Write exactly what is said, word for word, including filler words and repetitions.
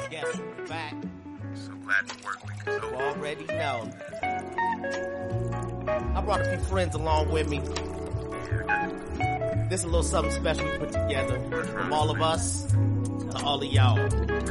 Guess back. So glad the work week is You over. already know. I brought a few friends along with me. This is a little something special we put together from all of us to all of y'all.